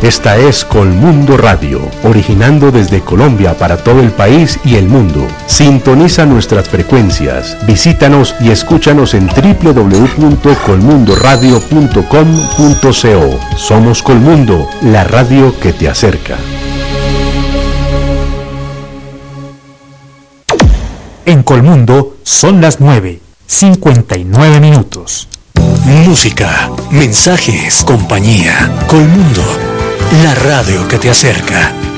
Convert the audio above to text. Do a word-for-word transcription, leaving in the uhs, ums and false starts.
Esta es Colmundo Radio, originando desde Colombia para todo el país y el mundo. Sintoniza nuestras frecuencias, visítanos y escúchanos en doble u doble u doble u punto colmundo radio punto com punto co. Somos Colmundo, la radio que te acerca. En Colmundo son las nueve, cincuenta y nueve minutos. Música, mensajes, compañía. Colmundo, la radio que te acerca.